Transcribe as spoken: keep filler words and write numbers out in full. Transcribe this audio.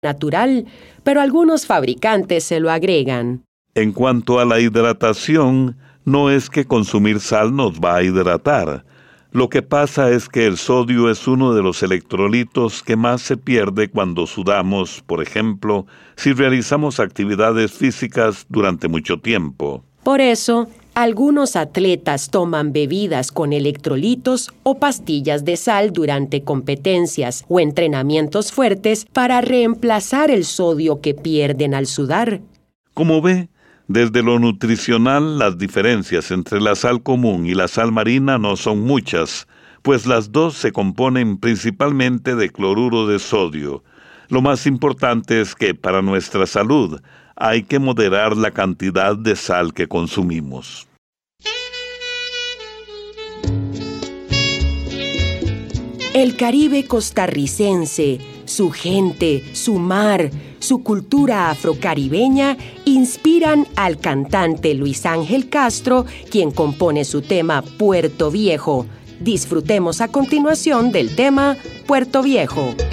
natural, pero algunos fabricantes se lo agregan. En cuanto a la hidratación, no es que consumir sal nos va a hidratar. Lo que pasa es que el sodio es uno de los electrolitos que más se pierde cuando sudamos, por ejemplo, si realizamos actividades físicas durante mucho tiempo. Por eso, algunos atletas toman bebidas con electrolitos o pastillas de sal durante competencias o entrenamientos fuertes para reemplazar el sodio que pierden al sudar. Como ve, desde lo nutricional, las diferencias entre la sal común y la sal marina no son muchas, pues las dos se componen principalmente de cloruro de sodio. Lo más importante es que para nuestra salud hay que moderar la cantidad de sal que consumimos. El Caribe costarricense, su gente, su mar, su cultura afrocaribeña inspiran al cantante Luis Ángel Castro, quien compone su tema Puerto Viejo. Disfrutemos a continuación del tema Puerto Viejo.